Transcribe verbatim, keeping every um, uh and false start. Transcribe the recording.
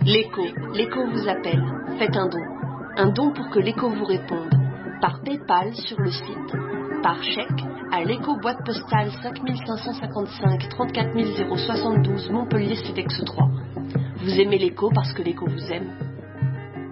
L'écho, l'écho vous appelle. Faites un don. Un don pour que l'écho vous réponde. Par PayPal sur le site. Par chèque à l'écho boîte postale cinq cinq cent cinquante-cinq trente-quatre mille soixante-douze Montpellier Cedex trois. Vous aimez l'écho parce que l'écho vous aime.